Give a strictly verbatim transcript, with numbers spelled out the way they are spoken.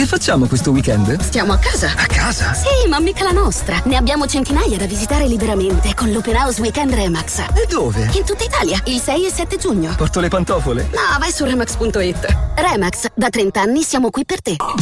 facciamo questo weekend? Stiamo a casa. A casa? Sì, ma mica la nostra. Ne abbiamo centinaia da visitare liberamente con l'Open House Weekend Remax. E dove? In tutta Italia, il sei e sette giugno. Porto le pantofole? No, vai su Remax punto it. Remax, da trenta anni siamo qui per te.